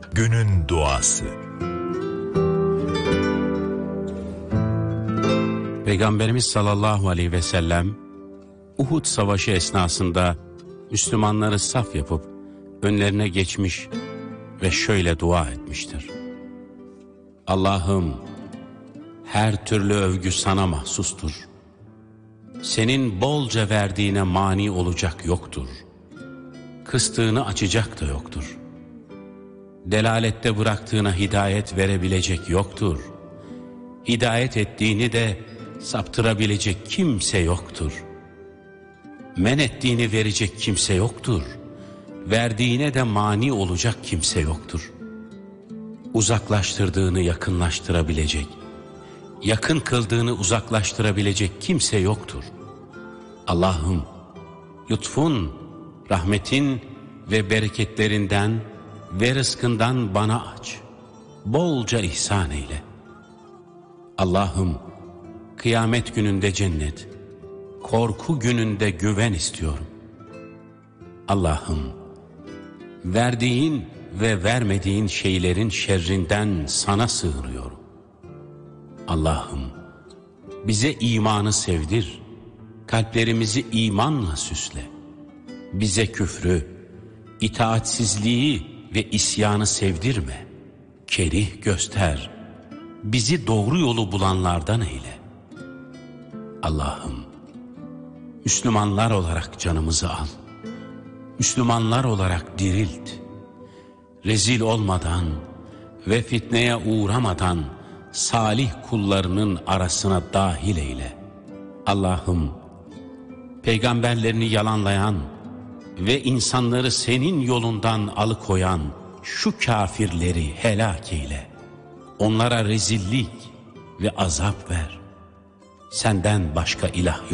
Günün duası. Peygamberimiz sallallahu aleyhi ve sellem Uhud savaşı esnasında Müslümanları saf yapıp önlerine geçmiş ve şöyle dua etmiştir: Allah'ım, her türlü övgü sana mahsustur. Senin bolca verdiğine mani olacak yoktur. Kıstığını açacak da yoktur. Delalette bıraktığına hidayet verebilecek yoktur. Hidayet ettiğini de saptırabilecek kimse yoktur. Men ettiğini verecek kimse yoktur. Verdiğine de mani olacak kimse yoktur. Uzaklaştırdığını yakınlaştırabilecek, yakın kıldığını uzaklaştırabilecek kimse yoktur. Allah'ım, lütfun, rahmetin ve bereketlerinden ve rızkından bana aç. Bolca ihsan eyle. Allah'ım, kıyamet gününde cennet, korku gününde güven istiyorum. Allah'ım, verdiğin ve vermediğin şeylerin şerrinden sana sığınıyorum. Allah'ım, bize imanı sevdir, kalplerimizi imanla süsle. Bize küfrü, itaatsizliği ve isyanı sevdirme, kerih göster, bizi doğru yolu bulanlardan eyle. Allah'ım, Müslümanlar olarak canımızı al, Müslümanlar olarak dirilt, rezil olmadan ve fitneye uğramadan salih kullarının arasına dahil eyle. Allah'ım, peygamberlerini yalanlayan ve insanları senin yolundan alıkoyan şu kafirleri helak eyle. Onlara rezillik ve azap ver. Senden başka ilah yok.